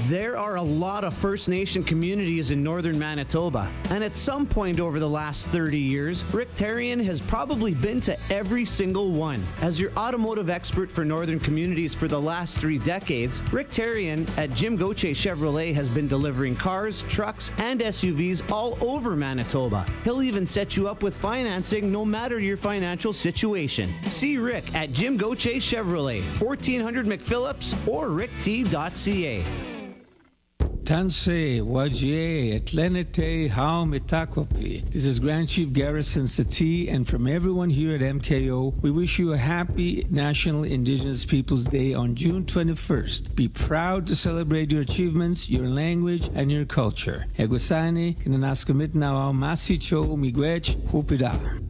There are a lot of First Nation communities in northern Manitoba, and at some point over the last 30 years, Rick Tarian has probably been to every single one. As your automotive expert for northern communities for the last 3 decades, Rick Tarian at Jim Gauthier Chevrolet has been delivering cars, trucks, and SUVs all over Manitoba. He'll even set you up with financing no matter your financial situation. See Rick at Jim Gauthier Chevrolet, 1400 McPhillips or rickt.ca. Tanse, Wajie, Etlenete, Hao Metakwapi. This is Grand Chief Garrison Sati, and from everyone here at MKO, we wish you a happy National Indigenous Peoples Day on June 21st. Be proud to celebrate your achievements, your language, and your culture. Egosani, Kinanaskamit Nawao Masicho, Migwech, Hupida.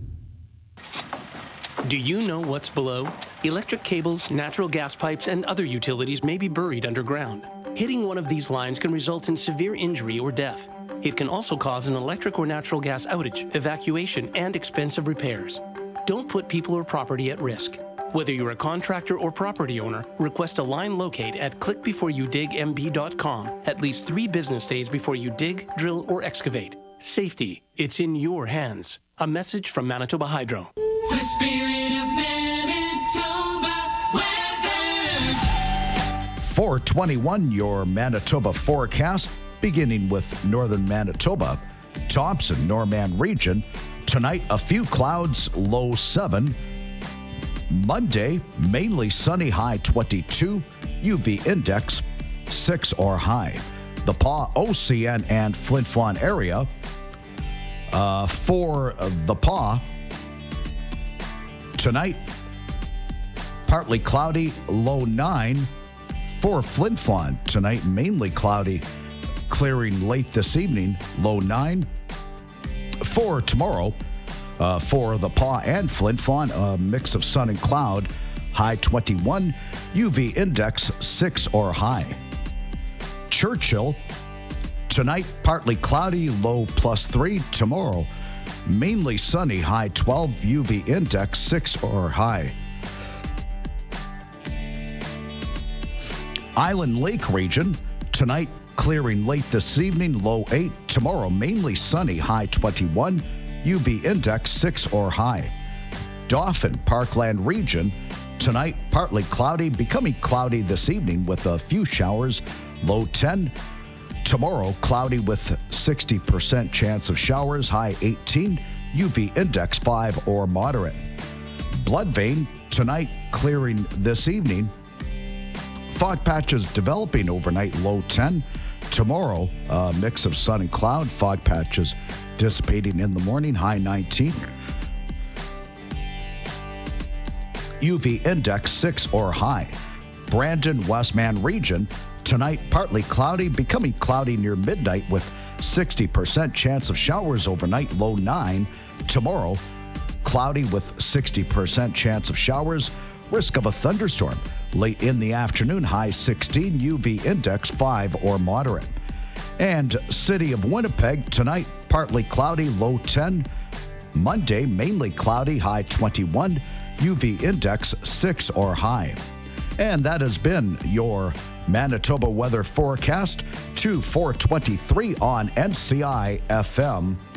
Do you know what's below? Electric cables, natural gas pipes, and other utilities may be buried underground. Hitting one of these lines can result in severe injury or death. It can also cause an electric or natural gas outage, evacuation, and expensive repairs. Don't put people or property at risk. Whether you're a contractor or property owner, request a line locate at clickbeforeyoudigmb.com at least 3 business days before you dig, drill, or excavate. Safety, it's in your hands. A message from Manitoba Hydro. The spirit of Manitoba weather. 421, your Manitoba forecast, beginning with northern Manitoba, Thompson, Norman region. Tonight, a few clouds, low 7. Monday, mainly sunny, high 22. UV index 6 or high. The Pas, OCN, and Flin Flon area. For the Pas, tonight, partly cloudy, low 9. For Flin Flon, tonight, mainly cloudy, clearing late this evening, low 9. For tomorrow, for the Pas and Flin Flon, a mix of sun and cloud, high 21. UV index 6 or high. Churchill, tonight, partly cloudy, low +3. Tomorrow, mainly sunny, high 12, UV index 6 or high. Island Lake region, tonight, clearing late this evening, low 8. Tomorrow, mainly sunny, high 21, UV index 6 or high. Dauphin Parkland region, tonight, partly cloudy, becoming cloudy this evening with a few showers, low 10. Tomorrow, cloudy with 60% chance of showers, high 18, UV index 5 or moderate. Bloodvein, tonight, clearing this evening. Fog patches developing overnight, low 10. Tomorrow, a mix of sun and cloud, fog patches dissipating in the morning, high 19. UV index 6 or high. Brandon, Westman region, tonight, partly cloudy, becoming cloudy near midnight with 60% chance of showers overnight, low 9. Tomorrow, cloudy with 60% chance of showers, risk of a thunderstorm. Late in the afternoon, high 16, UV index 5 or moderate. And City of Winnipeg, tonight, partly cloudy, low 10. Monday, mainly cloudy, high 21, UV index 6 or high. And that has been your Manitoba weather forecast to 423 on NCI FM.